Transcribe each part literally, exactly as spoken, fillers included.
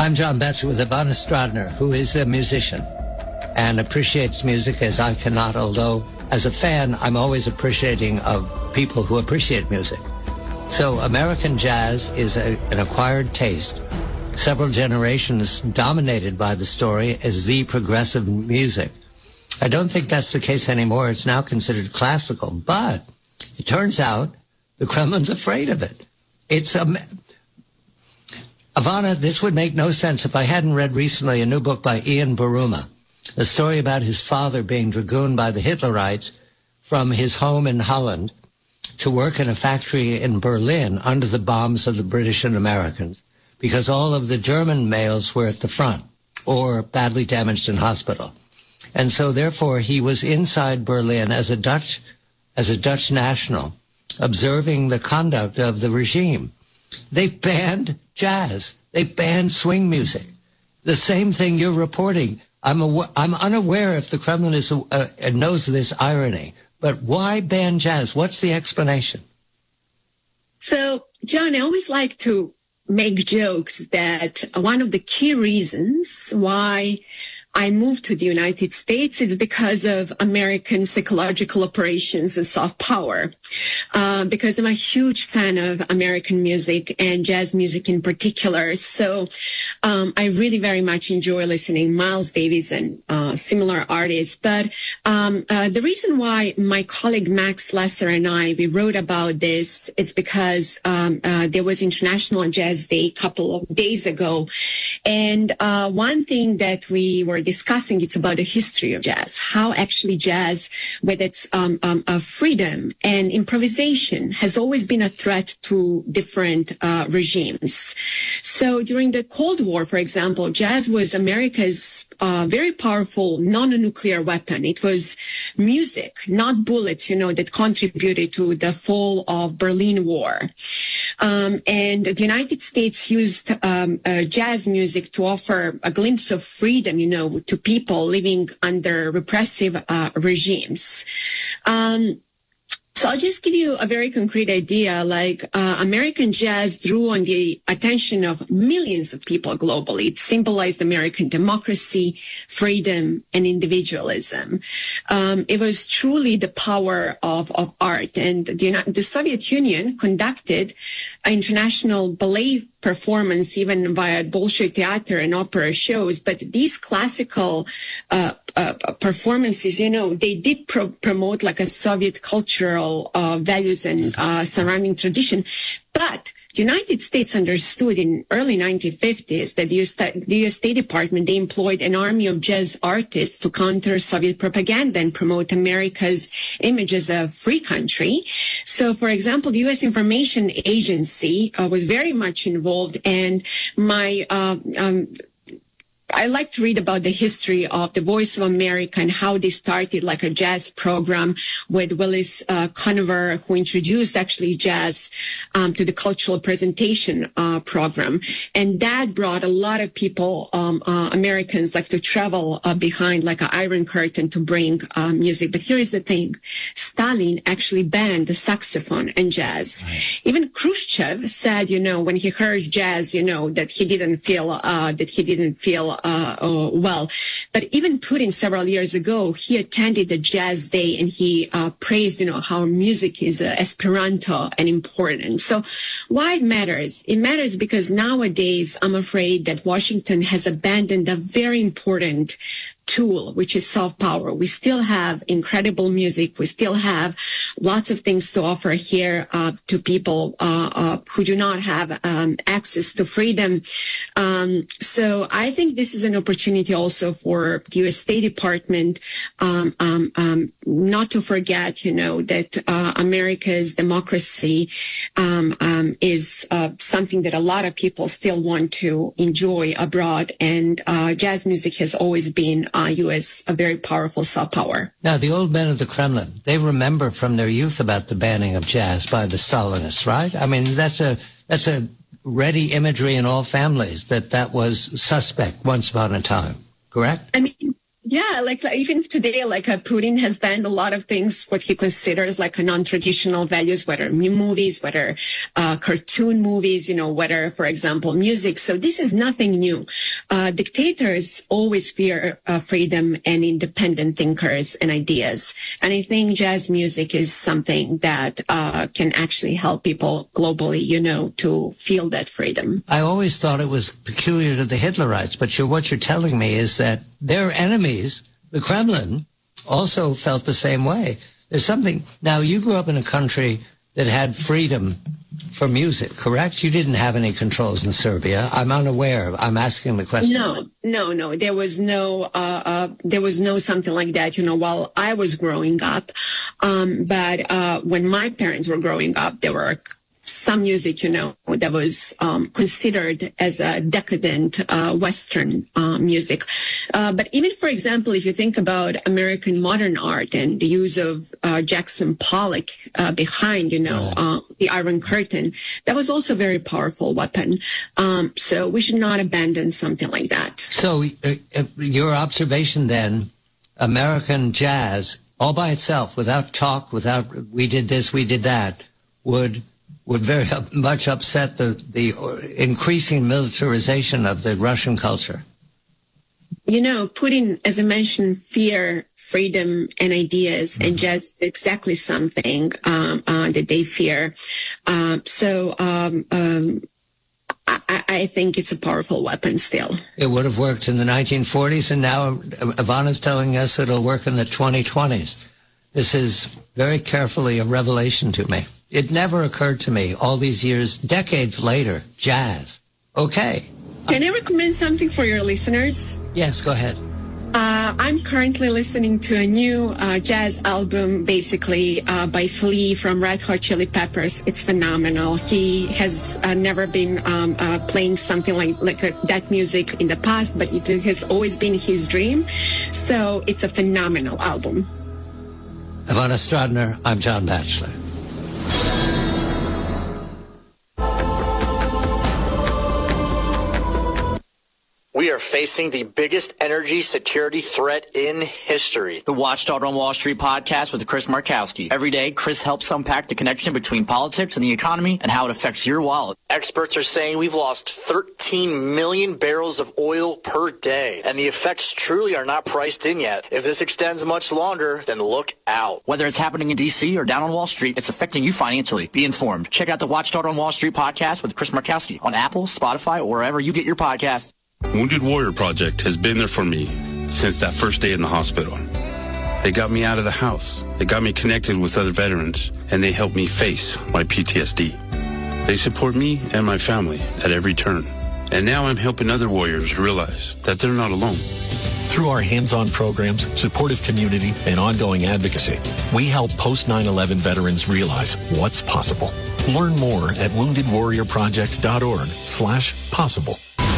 I'm John Batchelor with Ivana Stradner, who is a musician and appreciates music as I cannot, although as a fan, I'm always appreciating of people who appreciate music. So American jazz is a, an acquired taste, several generations dominated by the story as the progressive music. I don't think that's the case anymore. It's now considered classical, but it turns out the Kremlin's afraid of it. It's a... Ivana, this would make no sense if I hadn't read recently a new book by Ian Buruma, a story about his father being dragooned by the Hitlerites from his home in Holland to work in a factory in Berlin under the bombs of the British and Americans, because all of the German males were at the front or badly damaged in hospital. And so therefore he was inside Berlin as a Dutch, as a Dutch national, observing the conduct of the regime. They banned jazz. They banned swing music. The same thing you're reporting. I'm aw- I'm unaware if the Kremlin is uh, knows this irony, but why ban jazz? What's the explanation? So, John, I always like to make jokes that one of the key reasons why I moved to the United States is because of American psychological operations and soft power. Uh, because I'm a huge fan of American music and jazz music in particular. So um, I really very much enjoy listening Miles Davis and uh, similar artists. But um, uh, the reason why my colleague Max Lesser and I, we wrote about this, it's because um, uh, there was International Jazz Day a couple of days ago. And uh, one thing that we were discussing, it's about the history of jazz, how actually jazz, with its um, um, uh, freedom and improvisation, has always been a threat to different uh, regimes. So during the Cold War, for example, jazz was America's uh, very powerful non-nuclear weapon. It was music, not bullets, you know, that contributed to the fall of Berlin Wall. Um, and the United States used um, uh, jazz music to offer a glimpse of freedom, you know, to people living under repressive uh, regimes. Um, So I'll just give you a very concrete idea. Like uh, American jazz drew on the attention of millions of people globally. It symbolized American democracy, freedom, and individualism. Um, it was truly the power of, of art. And the, the Soviet Union conducted an international ballet performance even via Bolshoi theater and opera shows. But these classical uh, uh, performances, you know, they did pro- promote like a Soviet cultural uh, values and uh, surrounding tradition. But the United States understood in early nineteen fifties that the U S, the U S State Department, they employed an army of jazz artists to counter Soviet propaganda and promote America's image as a free country. So, for example, the U S Information Agency uh, was very much involved, and my uh, um, I like to read about the history of the Voice of America and how they started like a jazz program with Willis uh, Conover, who introduced actually jazz um, to the cultural presentation uh, program. And that brought a lot of people, um, uh, Americans, like to travel uh, behind like an iron curtain to bring uh, music. But here is the thing. Stalin actually banned the saxophone and jazz. Right. Even Khrushchev said, you know, when he heard jazz, you know, that he didn't feel, uh, that he didn't feel Uh, uh, well. But even Putin several years ago, he attended the Jazz Day and he uh, praised, you know, how music is uh, Esperanto and important. So why it matters? It matters because nowadays, I'm afraid that Washington has abandoned a very important tool, which is soft power. We still have incredible music. We still have lots of things to offer here uh, to people uh, uh, who do not have um, access to freedom. Um, so I think this is an opportunity also for the U S State Department um, um, um, not to forget, you know, that uh, America's democracy um, um, is uh, something that a lot of people still want to enjoy abroad. And uh, jazz music has always been Uh, U S a very powerful soft power. Now, the old men of the Kremlin, they remember from their youth about the banning of jazz by the Stalinists, right? I mean, that's a that's a ready imagery in all families that that was suspect once upon a time, correct? I mean, Yeah, like, like even today, like uh, Putin has banned a lot of things, what he considers like a non-traditional values, whether movies, whether uh, cartoon movies, you know, whether, for example, music. So this is nothing new. Uh, dictators always fear uh, freedom and independent thinkers and ideas. And I think jazz music is something that uh, can actually help people globally, you know, to feel that freedom. I always thought it was peculiar to the Hitlerites, but you're, what you're telling me is that their enemies, the Kremlin, also felt the same way. There's something. Now, you grew up in a country that had freedom for music, correct? You didn't have any controls in Serbia. I'm unaware. I'm asking the question. No, no, no. There was no, uh, uh, there was no something like that, you know, while I was growing up. Um, but uh, when my parents were growing up, there were some music, you know, that was um, considered as a decadent uh, Western uh, music. Uh, but even, for example, if you think about American modern art and the use of uh, Jackson Pollock uh, behind, you know, uh, the Iron Curtain, that was also a very powerful weapon. Um, so we should not abandon something like that. So uh, uh, your observation then, American jazz, all by itself, without talk, without we did this, we did that, would... would very much upset the, the increasing militarization of the Russian culture. You know, Putin, as I mentioned, fear, freedom, and ideas, mm-hmm. and jazz is exactly something um, uh, that they fear. Um, so um, um, I, I think it's a powerful weapon still. It would have worked in the nineteen forties, and now Ivana's telling us it'll work in the twenty twenties. This is very carefully a revelation to me. It never occurred to me all these years, decades later, jazz. Okay. Can I recommend something for your listeners? Yes, go ahead. Uh, I'm currently listening to a new uh, jazz album, basically, uh, by Flea from Red Hot Chili Peppers. It's phenomenal. He has uh, never been um, uh, playing something like, like uh, that music in the past, but it has always been his dream. So it's a phenomenal album. Ivana Stradner, I'm John Batchelor. We are facing the biggest energy security threat in history. The Watchdog on Wall Street podcast with Chris Markowski. Every day, Chris helps unpack the connection between politics and the economy and how it affects your wallet. Experts are saying we've lost thirteen million barrels of oil per day, and the effects truly are not priced in yet. If this extends much longer, then look out. Whether it's happening in D C or down on Wall Street, it's affecting you financially. Be informed. Check out the Watchdog on Wall Street podcast with Chris Markowski on Apple, Spotify, or wherever you get your podcasts. Wounded Warrior Project has been there for me since that first day in the hospital. They got me out of the house. They got me connected with other veterans, and they helped me face my P T S D. They support me and my family at every turn. And now I'm helping other warriors realize that they're not alone. Through our hands-on programs, supportive community, and ongoing advocacy, we help post nine eleven veterans realize what's possible. Learn more at wounded warrior project dot org slash possible.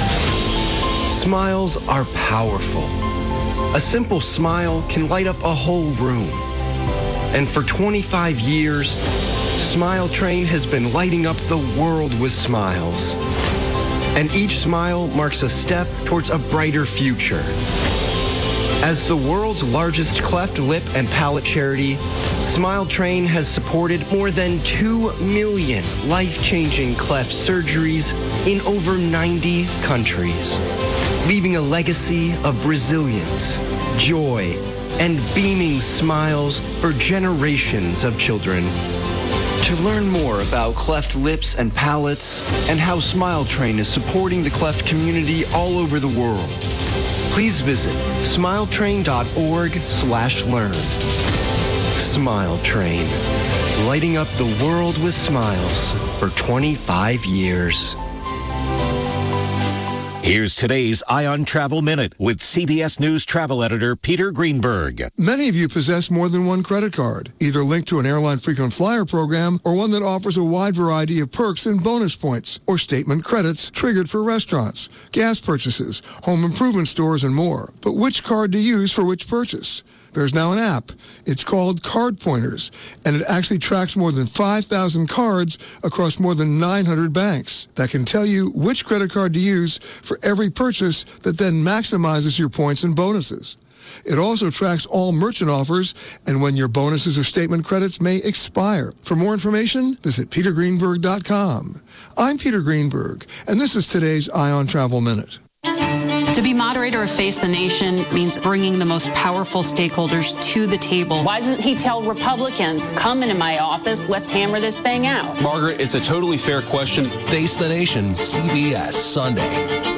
Smiles are powerful. A simple smile can light up a whole room. And for twenty-five years, Smile Train has been lighting up the world with smiles. And each smile marks a step towards a brighter future. As the world's largest cleft lip and palate charity, Smile Train has supported more than two million life-changing cleft surgeries in over ninety countries, leaving a legacy of resilience, joy, and beaming smiles for generations of children. To learn more about cleft lips and palates and how Smile Train is supporting the cleft community all over the world, please visit smile train dot org slash learn. Smile Train, lighting up the world with smiles for twenty-five years. Here's today's Ion Travel Minute with C B S News travel editor Peter Greenberg. Many of you possess more than one credit card, either linked to an airline frequent flyer program or one that offers a wide variety of perks and bonus points or statement credits triggered for restaurants, gas purchases, home improvement stores, and more. But which card to use for which purchase? There's now an app. It's called Card Pointers, and it actually tracks more than five thousand cards across more than nine hundred banks that can tell you which credit card to use for every purchase that then maximizes your points and bonuses. It also tracks all merchant offers and when your bonuses or statement credits may expire. For more information, visit peter greenberg dot com. I'm Peter Greenberg, and this is today's Eye on Travel Minute. To be moderator of Face the Nation means bringing the most powerful stakeholders to the table. Why doesn't he tell Republicans, come into my office, let's hammer this thing out? Margaret, it's a totally fair question. Face the Nation, C B S, Sunday.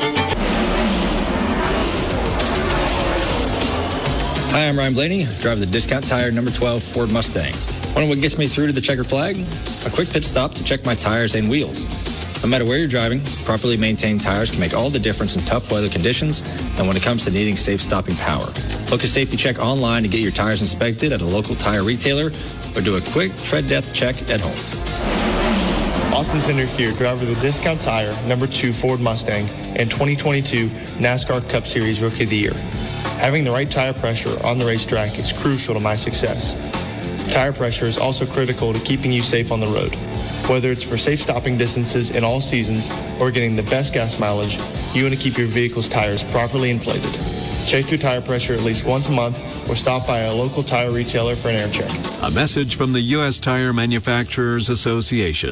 Hi, I'm Ryan Blaney, driver of the Discount Tire number twelve Ford Mustang. Wonder what gets me through to the checkered flag? A quick pit stop to check my tires and wheels. No matter where you're driving, properly maintained tires can make all the difference in tough weather conditions and when it comes to needing safe stopping power. Book a safety check online to get your tires inspected at a local tire retailer or do a quick tread depth check at home. Austin Center here, driver of the Discount Tire number two Ford Mustang and twenty twenty-two NASCAR Cup Series Rookie of the Year. Having the right tire pressure on the racetrack is crucial to my success. Tire pressure is also critical to keeping you safe on the road. Whether it's for safe stopping distances in all seasons or getting the best gas mileage, you want to keep your vehicle's tires properly inflated. Check your tire pressure at least once a month or stop by a local tire retailer for an air check. A message from the U S Tire Manufacturers Association.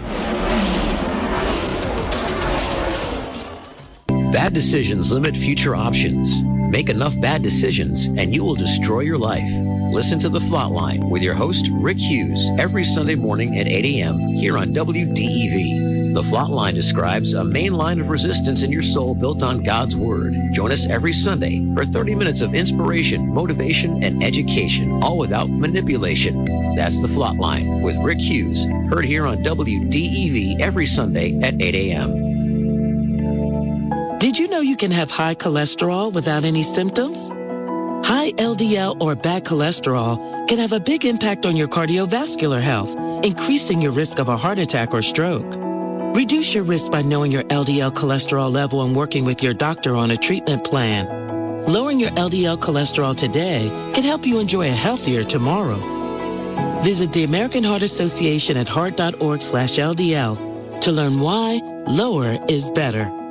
Bad decisions limit future options. Make enough bad decisions and you will destroy your life. Listen to The Flatline with your host, Rick Hughes, every Sunday morning at eight a.m. here on W D E V. The Flatline describes a main line of resistance in your soul built on God's Word. Join us every Sunday for thirty minutes of inspiration, motivation, and education, all without manipulation. That's The Flatline with Rick Hughes, heard here on W D E V every Sunday at eight a.m. Did you know you can have high cholesterol without any symptoms? High L D L or bad cholesterol can have a big impact on your cardiovascular health, increasing your risk of a heart attack or stroke. Reduce your risk by knowing your L D L cholesterol level and working with your doctor on a treatment plan. Lowering your L D L cholesterol today can help you enjoy a healthier tomorrow. Visit the American Heart Association at heart dot org slash L D L to learn why lower is better.